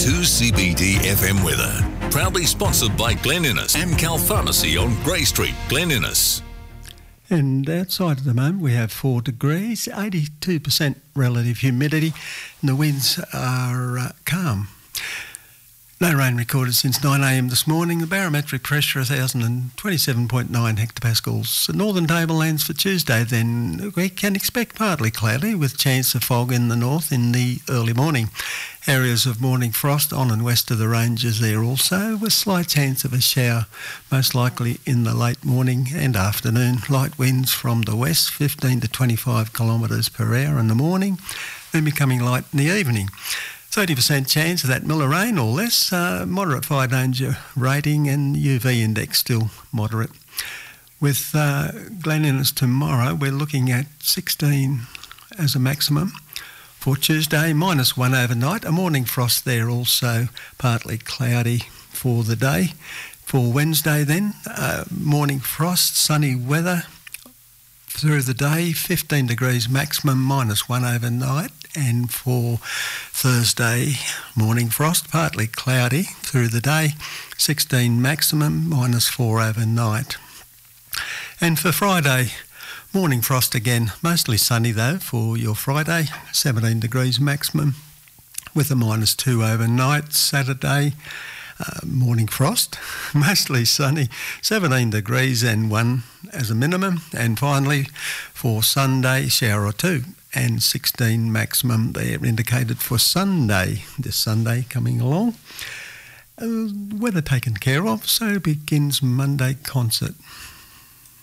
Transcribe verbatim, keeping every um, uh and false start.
two C B D F M weather. Proudly sponsored by Glen Innes, Amcal Pharmacy on Grey Street, Glen Innes. And outside at the moment we have four degrees, eighty-two percent relative humidity, and the winds are uh, calm. No rain recorded since nine a m this morning. The barometric pressure one thousand twenty-seven point nine hectopascals. The northern tablelands for Tuesday then we can expect partly cloudy with chance of fog in the north in the early morning. Areas of morning frost on and west of the ranges there also, with slight chance of a shower, most likely in the late morning and afternoon. Light winds from the west, fifteen to twenty-five kilometres per hour in the morning, then becoming light in the evening. thirty percent chance of that miller rain or less, uh, moderate fire danger rating, and U V index still moderate. With uh, Glen Innes tomorrow, we're looking at sixteen as a maximum. For Tuesday, minus one overnight, a morning frost there also, partly cloudy for the day. For Wednesday then, uh, morning frost, sunny weather through the day, fifteen degrees maximum, minus one overnight. And for Thursday, morning frost, partly cloudy through the day, sixteen maximum, minus four overnight. And for Friday, morning frost again, mostly sunny though for your Friday, seventeen degrees maximum with a minus two overnight. Saturday, uh, morning frost, mostly sunny, seventeen degrees and one as a minimum. And finally, for Sunday, shower or two and sixteen maximum there indicated for Sunday, this Sunday coming along. Uh, weather taken care of, so begins Monday concert.